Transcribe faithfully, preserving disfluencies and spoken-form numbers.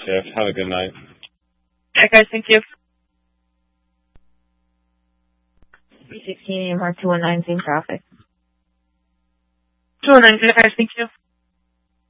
shift. Have a good night. All right, guys. Thank you. three sixteen Mark two one nine, same traffic. two one nine, guys. Thank you.